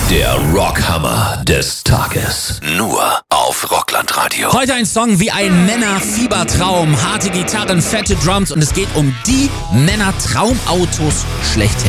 Der Rockhammer des Tages. Nur auf Rocklandradio. Heute ein Song wie ein Männerfiebertraum. Harte Gitarren, fette Drums und es geht um die Männertraumautos schlechthin.